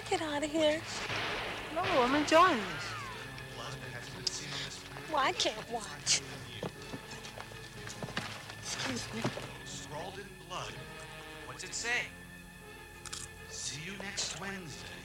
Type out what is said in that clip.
get out of here. No, I'm enjoying this. Well, I can't watch. Excuse me. Scrawled in blood. What's it say? See you next Wednesday.